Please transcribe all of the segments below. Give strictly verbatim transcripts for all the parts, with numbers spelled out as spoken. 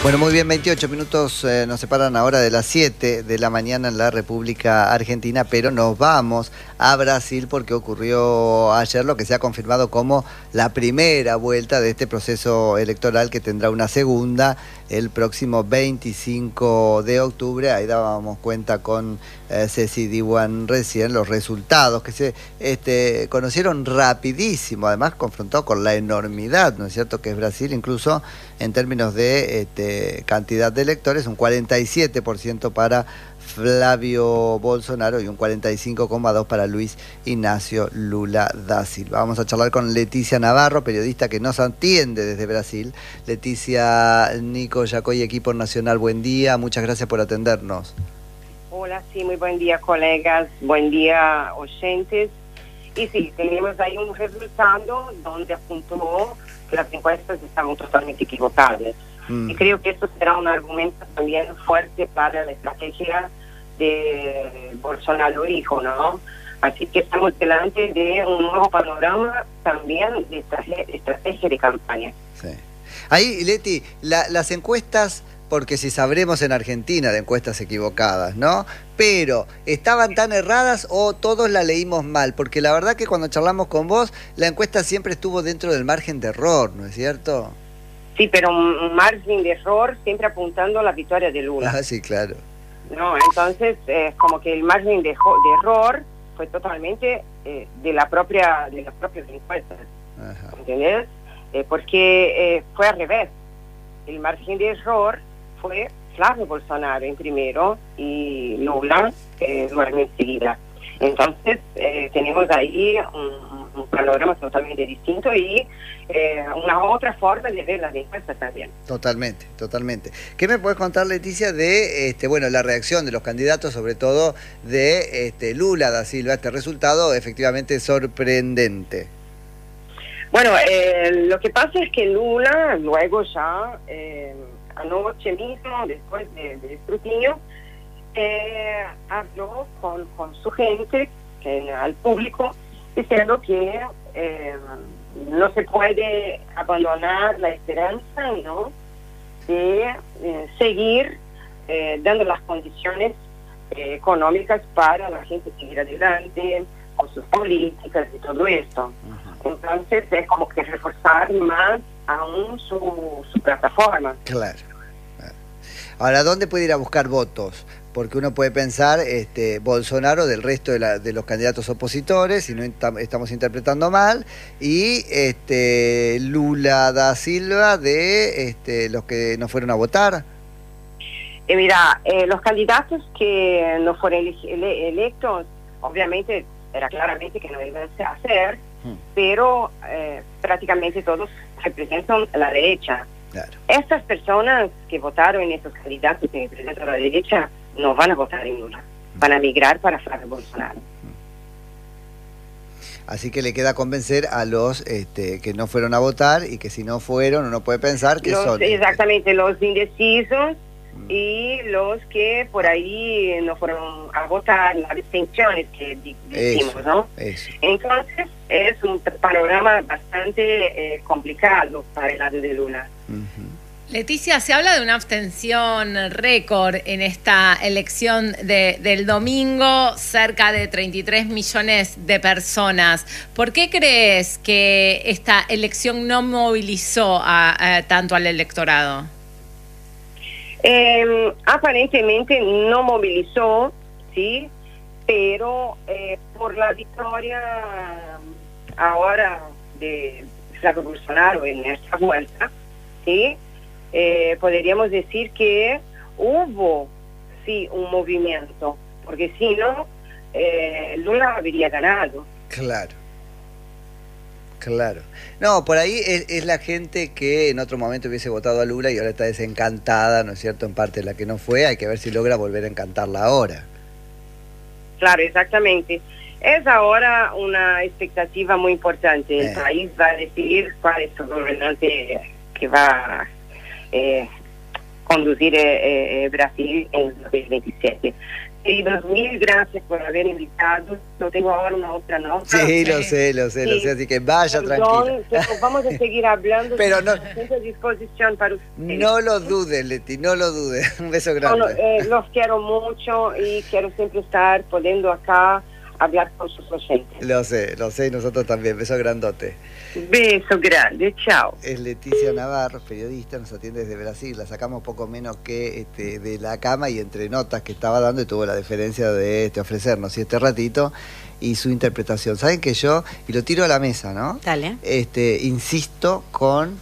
Bueno, muy bien, veintiocho minutos eh, nos separan ahora de las siete de la mañana en la República Argentina, pero nos vamos a Brasil porque ocurrió ayer lo que se ha confirmado como la primera vuelta de este proceso electoral que tendrá una segunda el próximo veinticinco de octubre. Ahí dábamos cuenta con eh, Ceci Diwan recién los resultados que se este, conocieron rapidísimo, además confrontado con la enormidad, ¿no es cierto?, que es Brasil, incluso en términos de este, cantidad de electores, un cuarenta y siete por ciento para Flavio Bolsonaro y un cuarenta y cinco coma dos por ciento para Luis Ignacio Lula da Silva. Vamos a charlar con Leticia Navarro, periodista que nos atiende desde Brasil. Leticia, Nico Yacoy, equipo nacional, buen día, muchas gracias por atendernos. Hola, sí, muy buen día, colegas, buen día, oyentes. Y sí, tenemos ahí un resultado donde apuntó que las encuestas estaban totalmente equivocadas. Mm. Y creo que esto será un argumento también fuerte para la estrategia de Bolsonaro hijo, ¿no? Así que estamos delante de un nuevo panorama también de estrategia de campaña. Sí. Ahí, Leti, la, las encuestas, porque si sabremos en Argentina de encuestas equivocadas, ¿no? Pero, ¿estaban tan erradas o todos la leímos mal? Porque la verdad que cuando charlamos con vos, la encuesta siempre estuvo dentro del margen de error, ¿no es cierto? Sí, pero un margen de error siempre apuntando a la victoria de Lula. Ah, sí, claro. No, entonces, eh, como que el margen de, de error fue totalmente eh, de la propia de las propias encuestas. Ajá. ¿Entendés? Eh, porque eh, fue al revés. El margen de error fue Flavio Bolsonaro en primero y Lula eh, luego enseguida. Entonces eh, tenemos ahí un, un panorama totalmente distinto y eh, una otra forma de ver las encuestas también. Totalmente, totalmente. ¿Qué me puedes contar, Leticia, de este, bueno, la reacción de los candidatos, sobre todo de este, Lula da Silva, este resultado efectivamente sorprendente? Bueno, eh, lo que pasa es que Lula luego ya eh, anoche mismo, después del de escrutinio, eh, habló con, con su gente, eh, al público, diciendo que eh, no se puede abandonar la esperanza, ¿no?, de eh, seguir eh, dando las condiciones eh, económicas para la gente seguir adelante con sus políticas y todo esto. Uh-huh. Entonces es como que reforzar más aún su, su plataforma. Claro. Ahora, ¿dónde puede ir a buscar votos? Porque uno puede pensar este, Bolsonaro del resto de, la, de los candidatos opositores, si no estamos interpretando mal, y este, Lula da Silva de este, los que no fueron a votar. Eh, mira, eh, los candidatos que no fueron ele ele electos, obviamente era claramente que no iban a hacer, hmm. pero eh, prácticamente todos representan la derecha. Claro. Estas personas que votaron en estos candidatos que representan la derecha no van a votar en Lula, van a migrar para Flavio Bolsonaro. Así que le queda convencer a los este, que no fueron a votar y que si no fueron uno puede pensar que los, son... Exactamente, este... los indecisos mm. y los que por ahí no fueron a votar, las abstenciones que decimos, eso, ¿no? Eso. Entonces es un panorama bastante eh, complicado para el lado de Lula. Uh-huh. Leticia, se habla de una abstención récord en esta elección de, del domingo, cerca de treinta y tres millones de personas. ¿Por qué crees que esta elección no movilizó a, a, tanto al electorado? Eh, aparentemente no movilizó, sí, pero eh, por la victoria ahora de Flavio Bolsonaro en esta vuelta, sí, Eh, podríamos decir que hubo, sí, un movimiento, porque si no, eh, Lula habría ganado. Claro, claro. No, por ahí es, es la gente que en otro momento hubiese votado a Lula y ahora está desencantada, ¿no es cierto?, en parte de la que no fue. Hay que ver si logra volver a encantarla ahora. Claro, exactamente. Es ahora una expectativa muy importante. El eh. país va a decidir cuál es su gobernante que va a Eh, conducir eh, eh, Brasil en dos mil veintisiete. Queridos, mil gracias por haber invitado. No tengo ahora una otra nota. Sí, lo sé, lo sé, sí. lo sé, así que vaya Perdón, tranquila. Vamos a seguir hablando. Pero no, a disposición para ustedes. No lo dudes, Leti, no lo dudes. Un beso grande. No, no, eh, los quiero mucho y quiero siempre estar poniendo acá hablar con sus oyentes. Lo sé, lo sé, y nosotros también. Beso grandote. Beso grande, chao. Es Leticia Navarro, periodista, nos atiende desde Brasil. La sacamos poco menos que este, de la cama y entre notas que estaba dando y tuvo la deferencia de este, ofrecernos y este ratito y su interpretación. Saben que yo, y lo tiro a la mesa, ¿no? Dale. Este, insisto con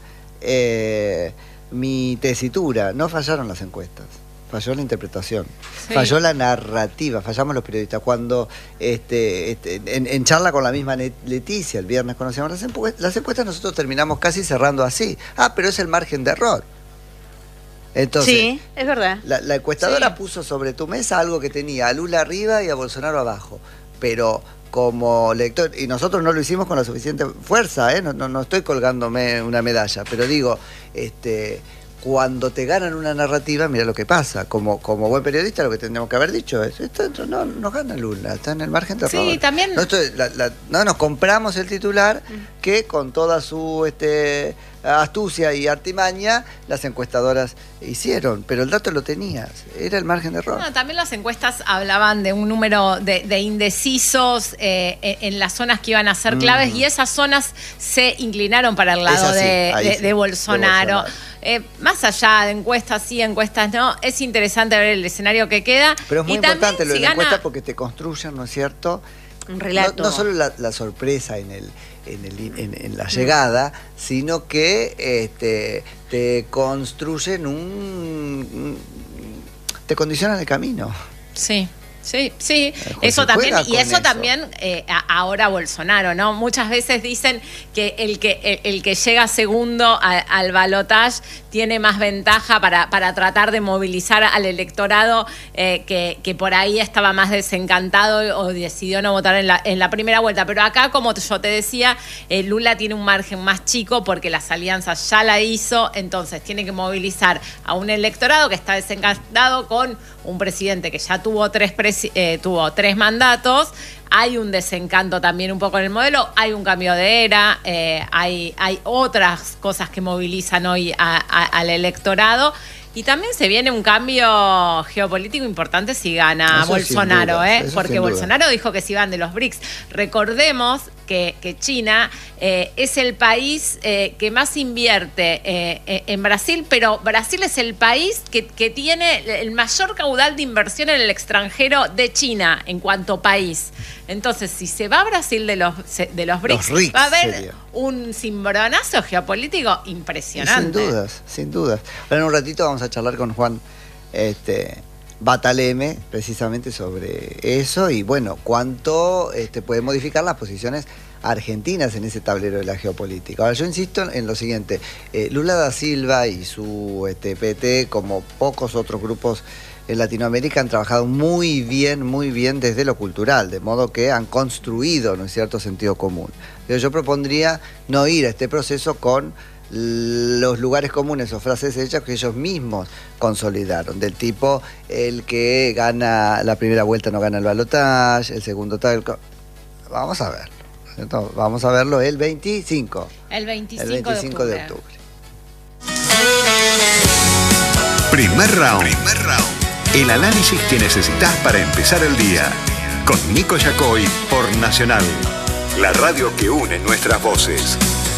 eh, mi tesitura. No fallaron las encuestas. Falló la interpretación, sí. Falló la narrativa, fallamos los periodistas. Cuando este, este, en, en charla con la misma Leticia, el viernes conocíamos las encuestas, las encuestas nosotros terminamos casi cerrando así. Ah, pero es el margen de error. Entonces, sí, es verdad. La, la encuestadora sí. puso sobre tu mesa algo que tenía a Lula arriba y a Bolsonaro abajo. Pero como lector, y nosotros no lo hicimos con la suficiente fuerza, ¿eh? no, no, no estoy colgándome una medalla, pero digo, este... cuando te ganan una narrativa, mira lo que pasa. Como, como buen periodista, lo que tendríamos que haber dicho es: esto no, no gana Lula, está en el margen de error. Sí, también. No, esto, la, la, no nos compramos el titular mm. que con toda su este, astucia y artimaña las encuestadoras hicieron, pero el dato lo tenías, era el margen de error. No, también las encuestas hablaban de un número de, de indecisos eh, en las zonas que iban a ser claves mm. y esas zonas se inclinaron para el lado así, de, de, sí, de Bolsonaro. De Bolsonaro. Eh, más allá de encuestas sí, encuestas no, es interesante ver el escenario que queda. Pero es muy y importante lo de si la gana... encuesta porque te construyen, ¿no es cierto? Un relato. No, no solo la, la sorpresa en el, en, el en, en la llegada, sino que este, te construyen un... te condicionan el camino. Sí. Sí, sí, eso también, y eso, eso. también eh, ahora Bolsonaro, ¿no? Muchas veces dicen que el que el, el que llega segundo a, al balotaje tiene más ventaja para, para tratar de movilizar al electorado eh, que, que por ahí estaba más desencantado o decidió no votar en la, en la primera vuelta. Pero acá, como yo te decía, eh, Lula tiene un margen más chico porque las alianzas ya la hizo, entonces tiene que movilizar a un electorado que está desencantado con un presidente que ya tuvo tres presidentes. Eh, tuvo tres mandatos, hay un desencanto también un poco en el modelo, hay un cambio de era, eh, hay, hay otras cosas que movilizan hoy a, a, al electorado y también se viene un cambio geopolítico importante si gana eso Bolsonaro, duda, ¿eh? porque Bolsonaro duda. dijo que se iban de los BRICS. Recordemos que, que China eh, es el país eh, que más invierte eh, en Brasil, pero Brasil es el país que, que tiene el mayor caudal de inversión en el extranjero de China en cuanto país. Entonces, si se va a Brasil de los, de los BRICS, los RICS, va a haber sería. un cimbronazo geopolítico impresionante. Sin dudas, sin dudas. Ahora en un ratito vamos a charlar con Juan este, Bataleme precisamente sobre eso y bueno, cuánto este, puede modificar las posiciones argentinas en ese tablero de la geopolítica. Ahora yo insisto en lo siguiente, eh, Lula da Silva y su este, P T, como pocos otros grupos en Latinoamérica, han trabajado muy bien, muy bien desde lo cultural, de modo que han construido, ¿no es cierto?, sentido común. Pero yo propondría no ir a este proceso con los lugares comunes o frases hechas que ellos mismos consolidaron, del tipo el que gana la primera vuelta no gana el balotaje, el segundo tal. Vamos a verlo, ¿cierto? Vamos a verlo el veinticinco. El veinticinco, el veinticinco de octubre. De octubre. Primer round. Primer round. El análisis que necesitas para empezar el día. Con Nico Yacoy por Nacional, la radio que une nuestras voces.